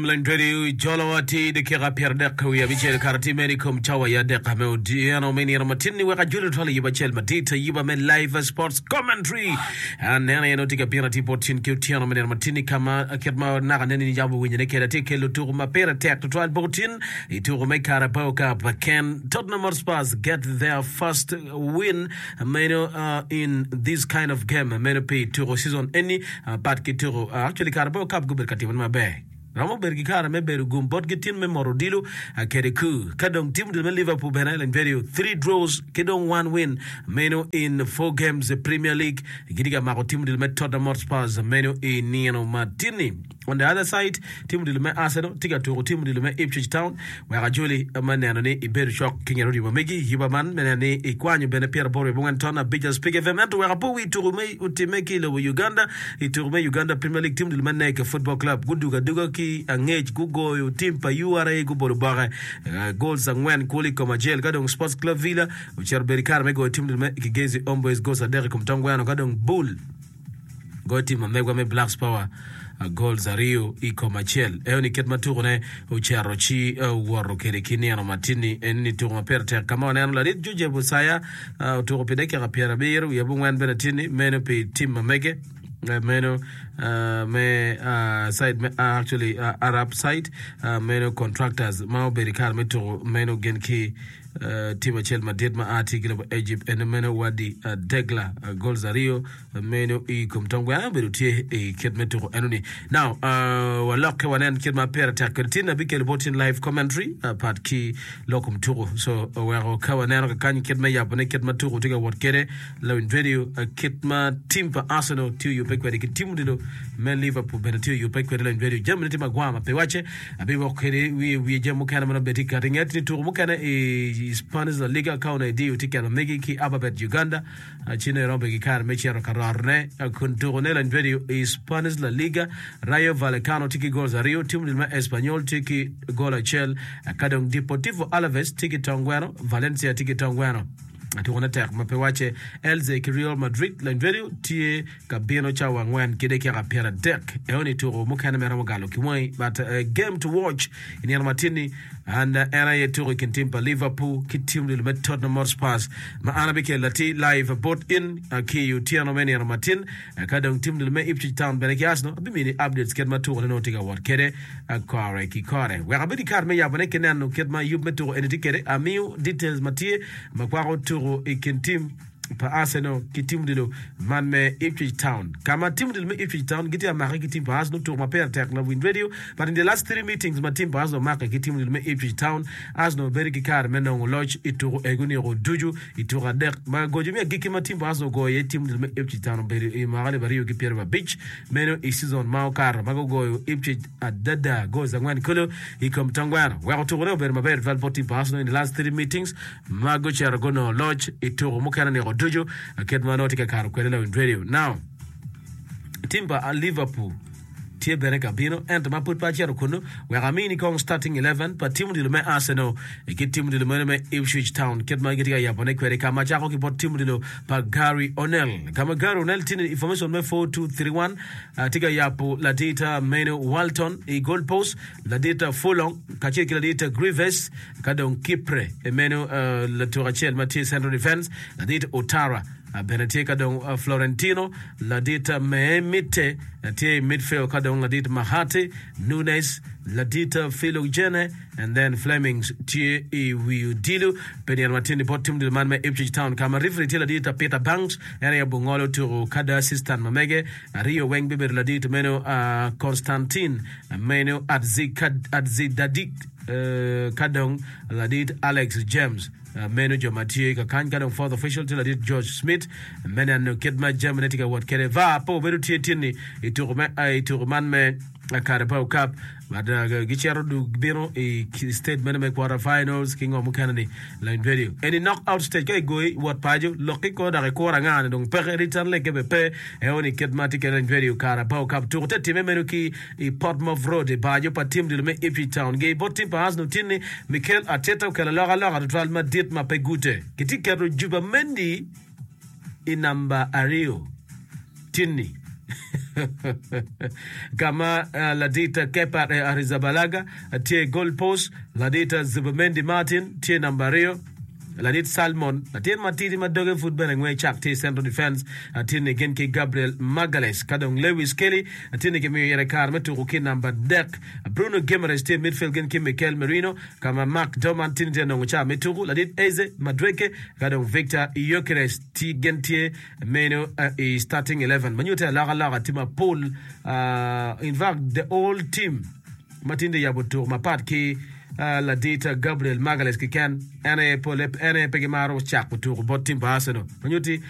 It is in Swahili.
Lendredu Jolawati de Kira Pierdek, we have Michel Cartimedicum Chawa Yadek, Diano Many Ramatini, where a Julitali Yabachel Matita, Yubaman live sports commentary, and then I know take a Pirati Portin, Kutiano Matini, Kama, Kirma, Naranini Jabu, when you take a Luturma Pera Tech to trial Botin, to make Carabao Cup, can Tottenham Hotspurs get their first win, in this kind of game, pay to season any, but Kituro, actually Carabao Cup, Gubbercativan Mabe. Ramo Bergikara meberu gumbot gitin me morodilo kereku kadong team de Liverpool Benal and video 3 draws kedong 1 win meno in 4 games the Premier League gidiga mako team de Tottenham Hotspur meno in Niano Martini. On the other side, team de Arsenal tiga to team de Ipswich Town where Joli manane iberu shock King Rodi Wamegi Hibaman menane ikwanyu Benapierre Bore Bungantona Bijas Pig FM where Apowi to Rume Utimeki lo Uganda iturume Uganda Premier League team de Maneke Football Club Guduga Duga angej gugo yo timpa URA guboro baga goals angwen kuli koma gel kadong Sports Club Villa ucher berikar mego team de kigezi Homeboys goes adere kumtongwana kadong Bull go team megwa me Blacks Power goals Rio ikoma gel eoni ketma turune uchero chi woro kere kiniano matini eni turuma perte kama nano la juje busaya turo pedeke rapiera biru yabungwan benatini meno pe team mege meno side actually Arab side meno contractors mao berikar meto meno genki Tima Chelma Dedma article of Egypt and meno wadi Degla goals Rio meno I kumtongwa berutie ketmeto enuni now walok wanen ketma pera takertina bikel botin live commentary part ki lokum turo so wero kawanero kan ketma yapone ketma turo tiga wot kere law in video ketma timpa Arsenal to you pekwe ki timu dilo men Liverpool benatio you pekwe law in video Germany tima gwama pewache abiwo kere we jemu kana mana betika tingeti turo mukana Spanish La Liga kauna di utikana megi ki ababet Uganda chine rombe gikar mechero kararne kunturone la video Spanish La Liga Rayo Vallecano tiki goals Rio timu dilma Espanyol tiki gola Chel kadong Deportivo Alaves tiki Tongwano Valencia tiki Tongwano atuona tek mapewache Elze Real Madrid la video tie kabino cha wangwan kideki akapera deck eoni turo mukana mera mogalo kimoi but a game to watch in Martini and era yeturo kintimpa Liverpool kitim de Tottenham Hotspur maana bike lati live bought in ki utiano meni Martin kadong team de Ipswich Town beneki Arsenal bimini updates kedma turo no tiga word kede akare ki kare we abidi kar me yabane kenano kedma yub meturo enikere amiu details matie makwaro ikintim pa Arsenal kitim dilo man me Ipswich Town kama team dilo me Ipswich Town giti amaka kitim pa Arsenal to mapera tek na win radio but in the last 3 meetings my team pa Arsenal maka kitim dilo me Ipswich Town Arsenal very kikar mena lodge ituro eguni ro duju itura dek ma gojumi giki ma team pa Arsenal go ye team dilo me Ipswich Town beri magale bari yo kipierba beach meno i season maokar mago go Ipswich adada go zangwan kolo ikom tangwana wa to ro beri maber valpoti pa Arsenal in the last 3 meetings mago charagono lodge ituro mukana ne Dojo aketmano tika karu kwela in radio now timba Liverpool tie bereka bino and maput pa chero kuno we amini kong starting 11 but timu dilo me Arsenal timu dilo me Ipswich Town ketma gitika yapone kwere kama chako ki bot timu dilo pa Gary O'Neill kama Gary O'Neill tin information me 4231 tiga yapo la data meno Walton goal post la data Fulham kache kila data Grievous kadon Kipre meno la Torachel Mathieu central defense la data Otara Beneteka don Florentino la dita Mehmite tie midfield kadon la dita Mahate Nunes la dita Philogene and then Flemings tie Iwiudilu Peniel Martini bottom de man me Ipswich Town kama referee tie la dita Peter Banks area Bungolo to kada assistant Mamege Rio Wengbiber la dita meno Constantine meno Adzidadic kadon la dita Alex James manager Mathieu Kakanga for the official till did George Smith menen kedma Germany what kere va po beru tietini ituruman me Carabao Cup but gichero du bino state men quarter finals king of Canada line video any knockout stage kay goy what pajo lokiko da rekora ngane donc pere return leke be pe e oni kedma line video Carabao Cup tour te menu ki Portsmouth Road pajo pa team de me Ipswich Town gay bot team pa Arsenal tinni Mikel Arteta kala la Real Madrid ma pe gute kitikero Juba Mendy inamba Ario tinni Kama Ladita Kepa Arrizabalaga tie goal post, Ladita Zubimendi Martin tie Nambario, Ladit Salmon, Latin Matidi Madoge football and way chak tie central defense, Atine Genki Gabriel Magales, Kadong Lewis Kelly, Atine Kimi Yerekar Metu Ruki number deck, Bruno Gemeres tie midfield Genki Mikel Merino, Kama Mark Doman Tinja Nongucha Metu, Ladit Eze Madreke, Kadong Victor Iokeres T Gentie Meno starting 11. Manuta Lara Tima Paul, in fact the old team Matinde Yabutu Mapat ki Ladita Gabriel Magales ki kan ene polep ene pegemaro chak butu bot team baseno Manuti